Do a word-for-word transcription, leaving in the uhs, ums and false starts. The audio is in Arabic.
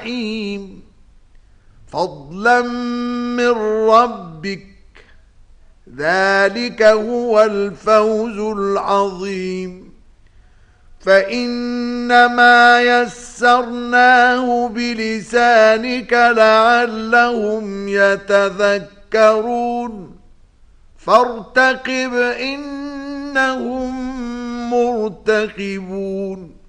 الجحيم فضلا من ربك ذلك هو الفوز العظيم فإنما يسرناه بلسانك لعلهم يتذكرون فارتقب إنهم مرتقبون